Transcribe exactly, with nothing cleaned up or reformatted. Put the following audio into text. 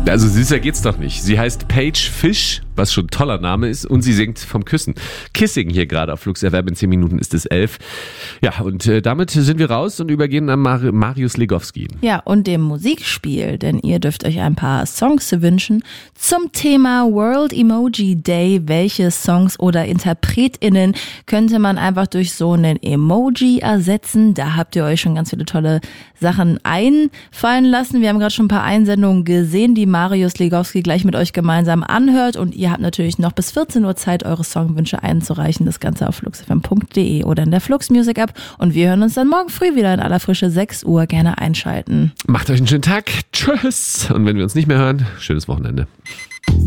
Also süßer geht's doch nicht. Sie heißt Paige Fish, was schon ein toller Name ist, und sie singt vom Küssen. Kissing hier gerade auf Flux F M. In zehn Minuten ist es elf. Ja, und äh, damit sind wir raus und übergehen an Mar- Marius Legowski. Ja, und dem Musikspiel, denn ihr dürft euch ein paar Songs wünschen zum Thema World Emoji Day. Welche Songs oder InterpretInnen könnte man einfach durch so einen Emoji ersetzen? Da habt ihr euch schon ganz viele tolle Sachen einfallen lassen. Wir haben gerade schon ein paar Einsendungen gesehen, die Marius Legowski gleich mit euch gemeinsam anhört, und ihr habt natürlich noch bis vierzehn Uhr Zeit, eure Songwünsche einzureichen. Das Ganze auf flux f m punkt d e oder in der Flux Music App, und wir hören uns dann morgen früh wieder in aller Frische, sechs Uhr. Gerne einschalten. Macht euch einen schönen Tag. Tschüss. Und wenn wir uns nicht mehr hören, schönes Wochenende.